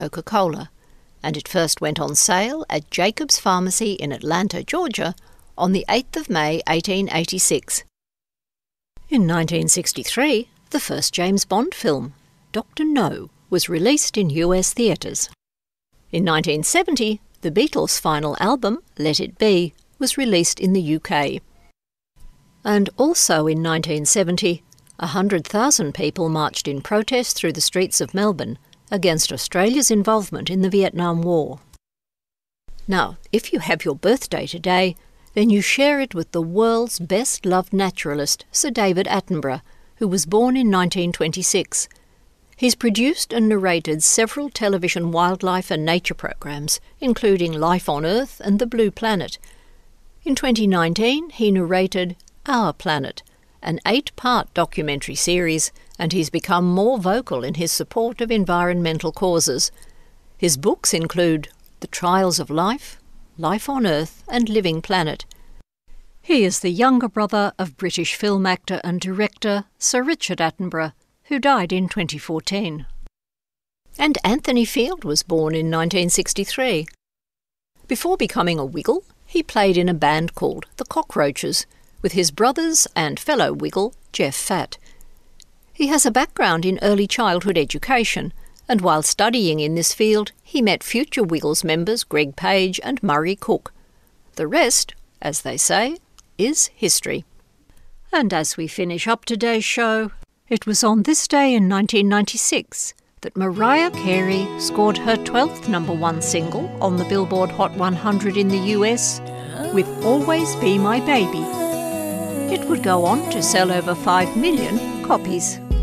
Coca-Cola, and it first went on sale at Jacobs Pharmacy in Atlanta, Georgia, on the 8th of May 1886. In 1963, the first James Bond film, Dr. No, was released in US theatres. In 1970, the Beatles' final album, Let It Be, was released in the UK. And also in 1970, 100,000 people marched in protest through the streets of Melbourne against Australia's involvement in the Vietnam War. Now, if you have your birthday today, then you share it with the world's best-loved naturalist, Sir David Attenborough, who was born in 1926. He's produced and narrated several television wildlife and nature programs, including Life on Earth and The Blue Planet. In 2019, he narrated Our Planet, an 8-part documentary series, and he's become more vocal in his support of environmental causes. His books include The Trials of Life, Life on Earth and Living Planet. He is the younger brother of British film actor and director Sir Richard Attenborough, who died in 2014. And Anthony Field was born in 1963. Before becoming a Wiggle, he played in a band called The Cockroaches, with his brothers and fellow Wiggle, Jeff Fatt. He has a background in early childhood education, and while studying in this field, he met future Wiggles members Greg Page and Murray Cook. The rest, as they say, is history. And as we finish up today's show, it was on this day in 1996 that Mariah Carey scored her 12th #1 single on the Billboard Hot 100 in the US with Always Be My Baby. It would go on to sell over 5 million copies.